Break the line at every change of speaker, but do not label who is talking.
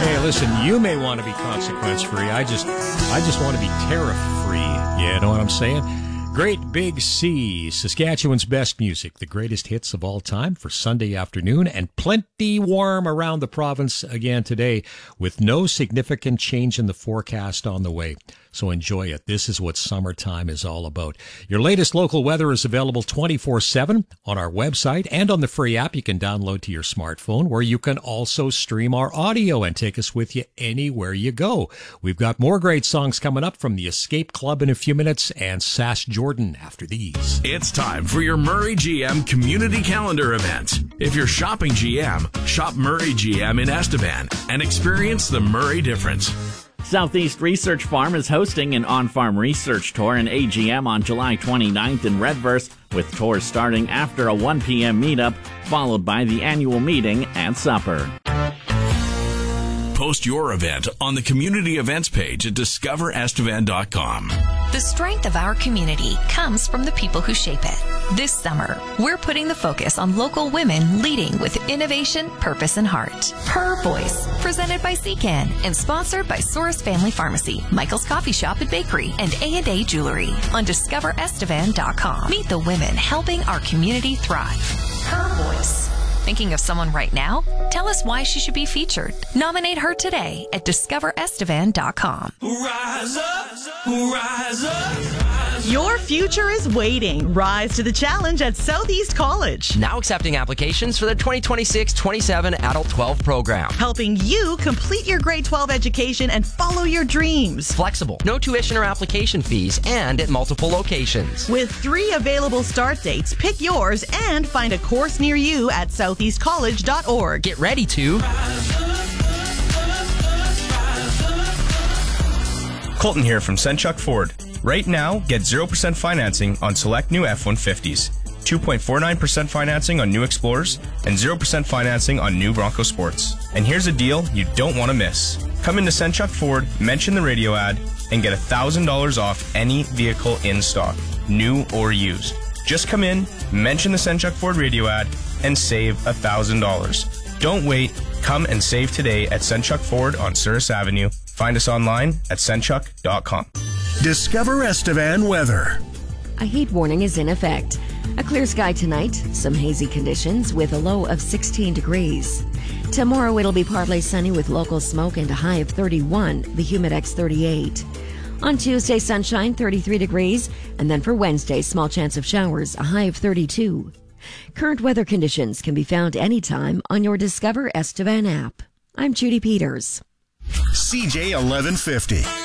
Hey, listen, you may want to be consequence-free. I just want to be tariff-free. You know what I'm saying? Great Big Sea, Saskatchewan's best music, the greatest hits of all time for Sunday afternoon, and plenty warm around the province again today with no significant change in the forecast on the way. So enjoy it. This is what summertime is all about. Your latest local weather is available 24/7 on our website and on the free app you can download to your smartphone, where you can also stream our audio and take us with you anywhere you go. We've got more great songs coming up from the Escape Club in a few minutes and Sask Jordan after these.
It's time for your Murray GM community calendar event. If you're shopping GM, shop Murray GM in Estevan and experience the Murray difference.
Southeast Research Farm is hosting an on-farm research tour in AGM on July 29th in Redverse, with tours starting after a 1 p.m. meetup, followed by the annual meeting and supper.
Post your event on the community events page at discoverestevan.com.
The strength of our community comes from the people who shape it. This summer, we're putting the focus on local women leading with innovation, purpose, and heart. Her Voice, presented by CCAN and sponsored by Soros Family Pharmacy, Michael's Coffee Shop and Bakery, and A&A Jewelry on discoverestevan.com. Meet the women helping our community thrive. Her Voice. Thinking of someone right now? Tell us why she should be featured. Nominate her today at discoverestevan.com.
Rise up, rise up.
Your future is waiting. Rise to the challenge at Southeast College.
Now accepting applications for the 2026-27 Adult 12 program.
Helping you complete your grade 12 education and follow your dreams.
Flexible, no tuition or application fees, and at multiple locations.
With 3 available start dates, pick yours and find a course near you at southeastcollege.org.
Get ready to
Colton here from Senchuk Ford. Right now, get 0% financing on select new F-150s, 2.49% financing on new Explorers, and 0% financing on new Bronco Sports. And here's a deal you don't want to miss. Come into Senchuk Ford, mention the radio ad, and get $1,000 off any vehicle in stock, new or used. Just come in, mention the Senchuk Ford radio ad, and save $1,000. Don't wait. Come and save today at Senchuk Ford on Souris Avenue. Find us online at senchuk.com.
Discover Estevan weather.
A heat warning is in effect. A clear sky tonight, some hazy conditions with a low of 16 degrees. Tomorrow it'll be partly sunny with local smoke and a high of 31, the Humidex 38. On Tuesday, sunshine, 33 degrees, and then for Wednesday, small chance of showers, a high of 32. Current weather conditions can be found anytime on your Discover Estevan app. I'm Judy Peters.
CJ 1150.